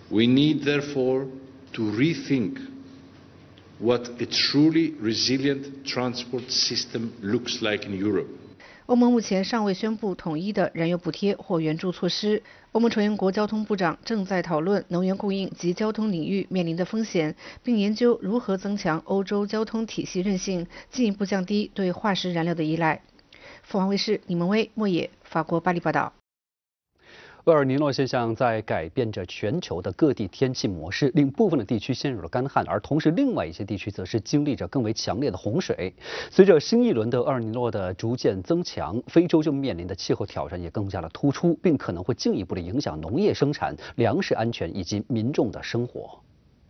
We need, therefore, to rethink what a truly resilient transport system looks like in Europe. 欧盟目前尚未宣布统一的燃油补贴或援助措施。欧盟成员国交通部长正在讨论能源供应及交通领域面临的风险，并研究如何增强欧洲交通体系韧性，进一步降低对化石燃料的依赖。凤凰卫视李萌威、莫野，法国巴黎报道。 厄尔尼诺现象在改变着全球的各地天气模式，令部分的地区陷入了干旱，而同时另外一些地区则是经历着更为强烈的洪水。随着新一轮的厄尔尼诺的逐渐增强，非洲就面临的气候挑战也更加的突出，并可能会进一步的影响农业生产、粮食安全以及民众的生活。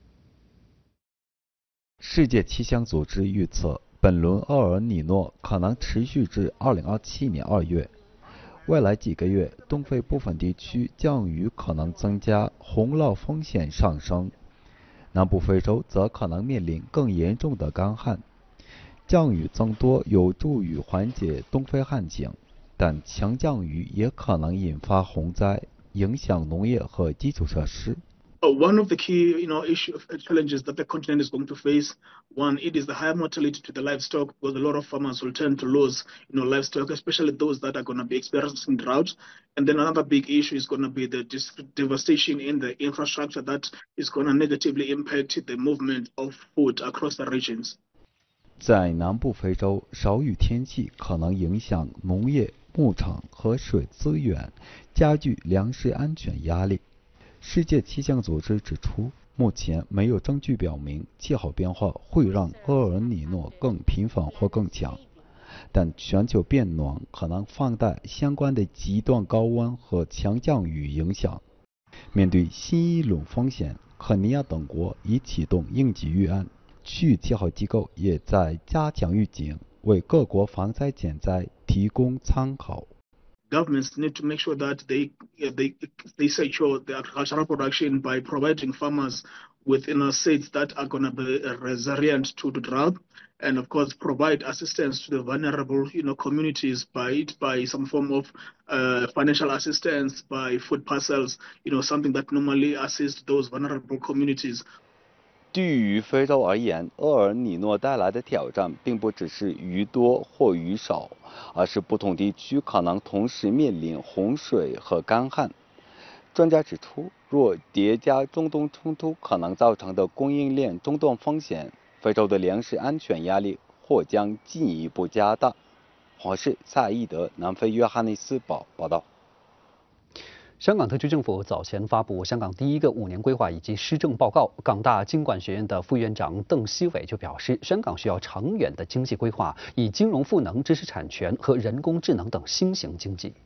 世界气象组织预测，本轮厄尔尼诺可能持续至2027年2月。未来几个月，东非部分地区降雨可能增加，洪涝风险上升；南部非洲则可能面临更严重的干旱。降雨增多有助于缓解东非旱情，但强降雨也可能引发洪灾，影响农业和基础设施。 One of the key, challenges that the continent is going to face, one, it is the higher mortality to the livestock, because a lot of farmers will tend to lose, livestock, especially those that are going to be experiencing drought. And then another big issue is going to be the devastation in the infrastructure that is going to negatively impact the movement of food across the regions. 在南部非洲，少雨天气可能影响农业、牧场和水资源，加剧粮食安全压力。世界气象组织指出，目前没有证据表明气候变化会让厄尔尼诺更频繁或更强，但全球变暖可能放大相关的极端高温和强降雨影响。面对新一轮风险，肯尼亚等国已启动应急预案，区域气候机构也在加强预警，为各国防灾减灾提供参考。 Governments need to make sure that they secure the agricultural production by providing farmers with seeds that are going to be resilient to the drought, and of course provide assistance to the vulnerable communities by some form of financial assistance, by food parcels, something that normally assists those vulnerable communities. 对于非洲而言，厄尔尼诺带来的挑战并不只是雨多或雨少，而是不同地区可能同时面临洪水和干旱。专家指出，若叠加中东冲突可能造成的供应链中断风险，非洲的粮食安全压力或将进一步加大。华视萨义德南非约翰内斯堡报道。 香港特区政府早前发布香港第一个5年规划以及施政报告，港大经管学院的副院长邓希伟就表示，香港需要长远的经济规划，以金融赋能知识产权和人工智能等新型经济。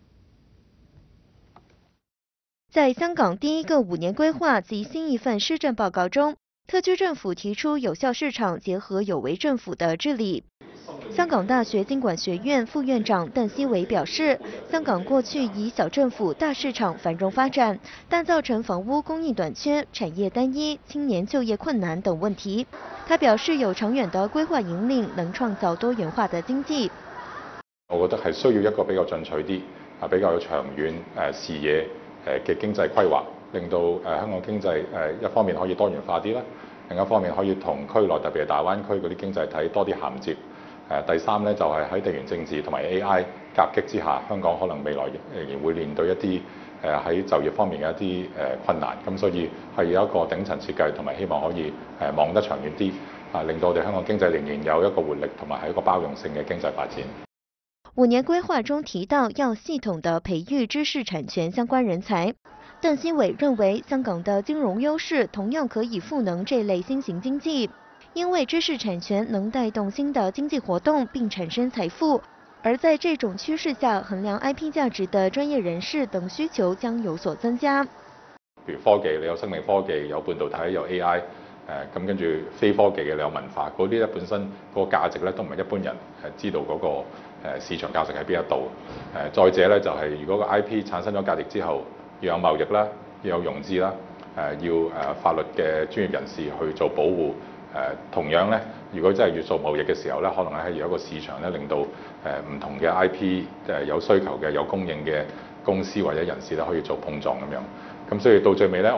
在香港第一个5年规划及新一份施政报告中，特区政府提出有效市场结合有为政府的治理。香港大学经管学院副院长邓希伟表示，香港过去以小政府、大市场繁荣发展，但造成房屋供应短缺、产业单一、青年就业困难等问題。他表示，有長遠的規劃引領，能創造多元化的經濟。 我覺得係需要一個比較進取啲、比較有長遠視野嘅經濟規劃，令到香港經濟一方面可以多元化啲啦，另一方面可以同區內特別係大灣區嗰啲經濟體多啲銜接。第三咧就係喺地緣政治同埋 AI 夾擊之下，香港可能未來仍然會面對一啲喺就業方面嘅一啲困難，咁所以係有一個頂層設計同埋希望可以望得長遠啲，令到我哋香港經濟仍然有一個活力同埋係一個包容性嘅經濟發展。 5年規劃中提到要系統地培育知識產權相關人才。鄧希偉認為，香港的金融優勢同樣可以賦能這類新型經濟。因為知識產權能帶動新的經濟活動並產生財富，而在這種趨勢下，衡量 IP 價值的專業人士等需求將有所增加。 譬如科技，你有生命科技，有半導體，有 AI，咁跟住非科技嘅你有文化，嗰啲咧本身個價值咧都唔係一般人知道嗰個市場價值喺邊一度。再者咧就係如果個 IP 產生咗價值之後，要有貿易啦，要有融資啦，要法律嘅專業人士去做保護。同樣咧，如果真係要做貿易嘅時候咧，可能係有一個市場咧，令到唔同嘅 IP 有需求嘅、有供應嘅公司或者人士咧，可以做碰撞咁樣。咁所以到最尾咧，